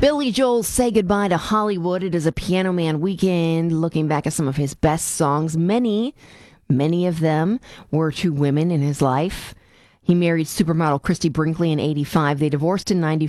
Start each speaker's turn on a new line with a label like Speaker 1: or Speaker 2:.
Speaker 1: Billy Joel Say Goodbye to Hollywood. It is a Piano Man weekend, looking back at some of his best songs. Many of them were to women in his life. He married supermodel Christy Brinkley in 85. They divorced in 94.